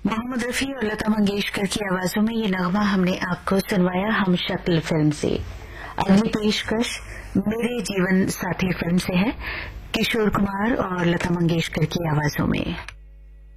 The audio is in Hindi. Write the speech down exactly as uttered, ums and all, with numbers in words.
मोहम्मद रफी और लता मंगेशकर की आवाजों में ये नगमा हमने आपको सुनवाया हम शक्ल फिल्म से। अगली पेशकश मेरे जीवन साथी फिल्म से है, किशोर कुमार और लता मंगेशकर की आवाजों में।